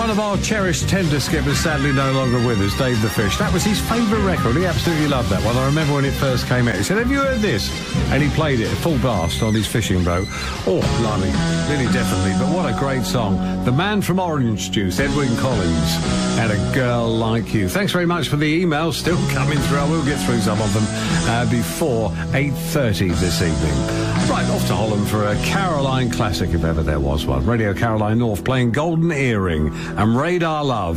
One of our cherished tender skippers, sadly no longer with us, Dave the Fish. That was his favourite record. He absolutely loved that one. I remember when it first came out. He said, have you heard this? And he played it at full blast on his fishing boat. Oh, blimey, really definitely. But what a great song. The Man from Orange Juice, Edwyn Collins, and A Girl Like You. Thanks very much for the emails still coming through. I will get through some of them before 8:30 this evening. Right, off to Holland for a Caroline classic, if ever there was one. Radio Caroline North playing Golden Earring and Radar Love.